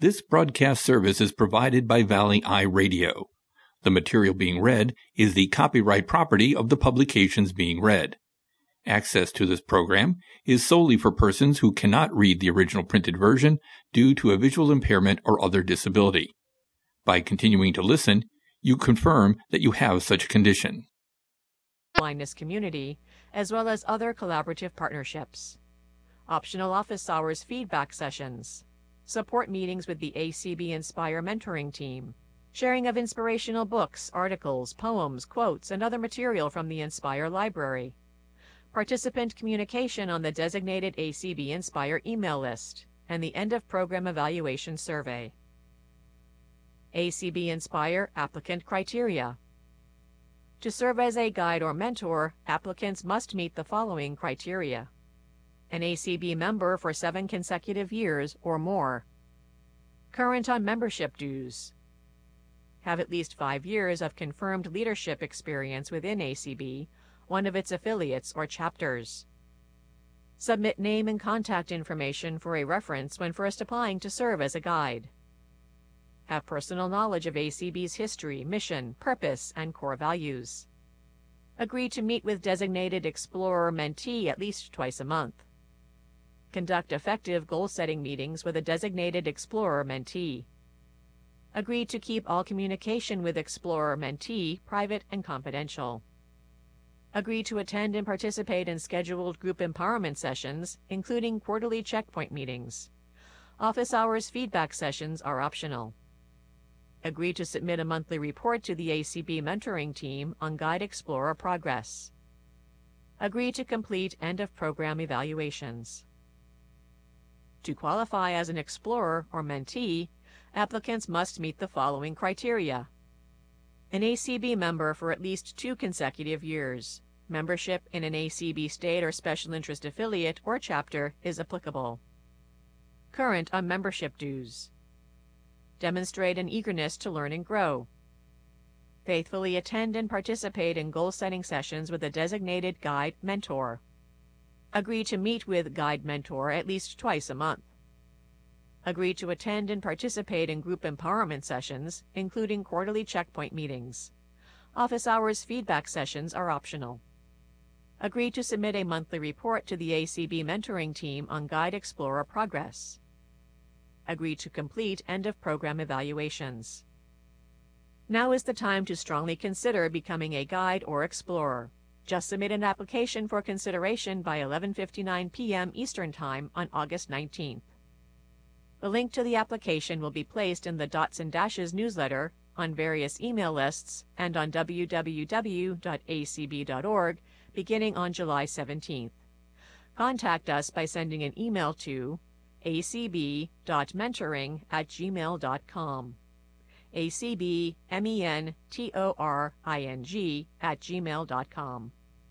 This broadcast service is provided by Valley Eye Radio. The material being read is the copyright property of the publications being read. Access to this program is solely for persons who cannot read the original printed version due to a visual impairment or other disability. By continuing to listen, you confirm that you have such a condition. Blindness community, as well as other collaborative partnerships. Optional office hours feedback sessions. Support meetings with the ACB Inspire mentoring team. Sharing of inspirational books, articles, poems, quotes, and other material from the Inspire library. Participant communication on the designated ACB Inspire email list, and the end-of-program evaluation survey. ACB Inspire applicant criteria. To serve as a guide or mentor, applicants must meet the following criteria. An ACB member for 7 consecutive years or more. Current on membership dues. Have at least 5 years of confirmed leadership experience within ACB, one of its affiliates or chapters. Submit name and contact information for a reference when first applying to serve as a guide. Have personal knowledge of ACB's history, mission, purpose, and core values. Agree to meet with designated Explorer mentee at least twice a month. Conduct effective goal-setting meetings with a designated Explorer mentee. Agree to keep all communication with Explorer mentee private and confidential. Agree to attend and participate in scheduled group empowerment sessions, including quarterly checkpoint meetings. Office hours feedback sessions are optional. Agree to submit a monthly report to the ACB mentoring team on Guide Explorer progress. Agree to complete end-of-program evaluations. To qualify as an Explorer or mentee, applicants must meet the following criteria. An ACB member for at least 2 consecutive years. Membership in an ACB state or special interest affiliate or chapter is applicable. Current on membership dues. Demonstrate an eagerness to learn and grow. Faithfully attend and participate in goal-setting sessions with a designated guide mentor. Agree to meet with guide mentor at least twice a month. Agree to attend and participate in group empowerment sessions, including quarterly checkpoint meetings. Office hours feedback sessions are optional. Agree to submit a monthly report to the ACB mentoring team on Guide Explorer progress. Agree to complete end-of-program evaluations. Now is the time to strongly consider becoming a guide or explorer. Just submit an application for consideration by 11:59 p.m. Eastern Time on August 19th. The link to the application will be placed in the Dots and Dashes newsletter, on various email lists, and on www.acb.org beginning on July 17th. Contact us by sending an email to acb.mentoring@gmail.com. acbmentoring@gmail.com.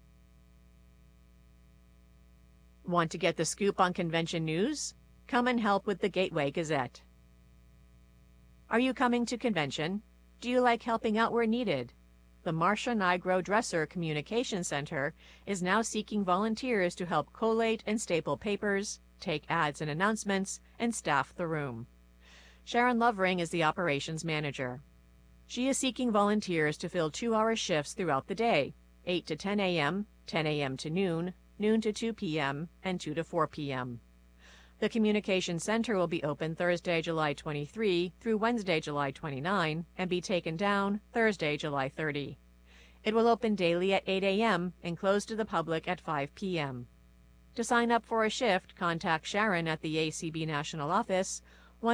Want to get the scoop on convention news? Come and help with the Gateway Gazette. Are you coming to convention? Do you like helping out where needed? The Marcia Nigro Dresser Communication Center is now seeking volunteers to help collate and staple papers, take ads and announcements, and staff the room. Sharon Lovering is the operations manager. She is seeking volunteers to fill 2-hour shifts throughout the day, 8 to 10 a.m., 10 a.m. to noon, noon to 2 p.m., and 2 to 4 p.m. The Communication Center will be open Thursday, July 23 through Wednesday, July 29, and be taken down Thursday, July 30. It will open daily at 8 a.m. and close to the public at 5 p.m. To sign up for a shift, contact Sharon at the ACB National Office,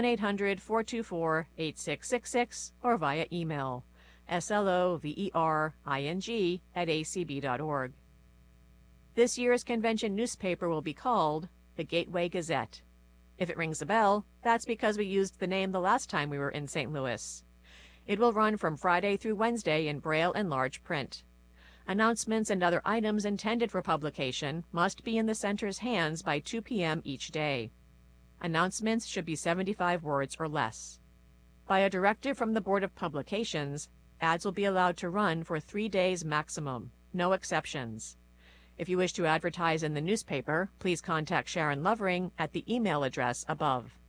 1-800-424-8666, or via email, slovering@acb.org. This year's convention newspaper will be called the Gateway Gazette. If it rings a bell, that's because we used the name the last time we were in St. Louis. It will run from Friday through Wednesday in Braille and large print. Announcements and other items intended for publication must be in the center's hands by 2 p.m. each day. Announcements should be 75 words or less. By a directive from the Board of Publications, ads will be allowed to run for 3 days maximum, no exceptions. If you wish to advertise in the newspaper, please contact Sharon Lovering at the email address above.